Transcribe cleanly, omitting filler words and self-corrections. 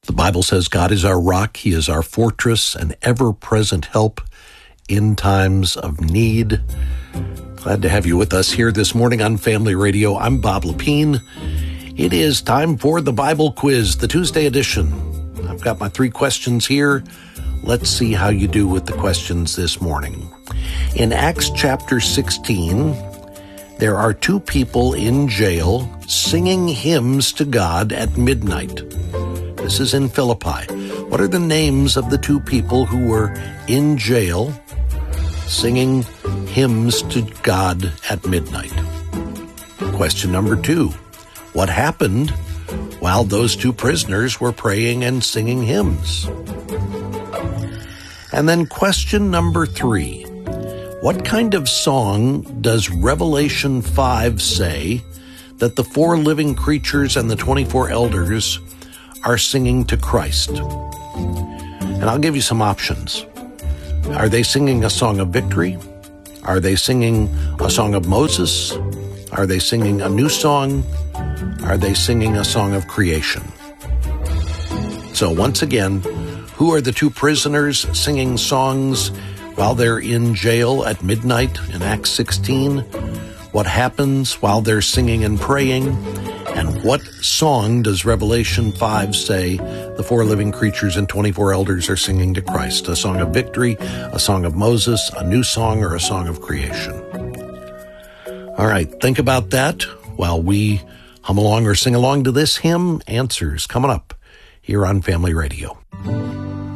The Bible says God is our rock, He is our fortress, and ever-present help in times of need. Glad to have you with us here this morning on Family Radio. I'm Bob Lepine. It is time for the Bible Quiz, the Tuesday edition. I've got my 3 questions here. Let's see how you do with the questions this morning. In Acts chapter 16, there are 2 people in jail singing hymns to God at midnight. This is in Philippi. What are the names of the 2 people who were in jail singing hymns to God at midnight? Question number 2. What happened while those 2 prisoners were praying and singing hymns? And then question number 3. What kind of song does Revelation 5 say that the 4 living creatures and the 24 elders are singing to Christ? And I'll give you some options. Are they singing a song of victory? Are they singing a song of Moses? Are they singing a new song? Are they singing a song of creation? So once again, who are the 2 prisoners singing songs while they're in jail at midnight in Acts 16? What happens while they're singing and praying? And what song does Revelation 5 say the 4 living creatures and 24 elders are singing to Christ? A song of victory, a song of Moses, a new song, or a song of creation? All right, think about that while we hum along or sing along to this hymn. Answers coming up here on Family Radio.